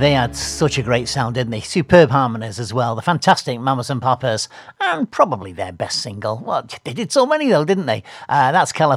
They had such a great sound, didn't they? Superb harmonies as well. The fantastic Mamas and Papas, and probably their best single. Well, they did so many though, didn't they? That's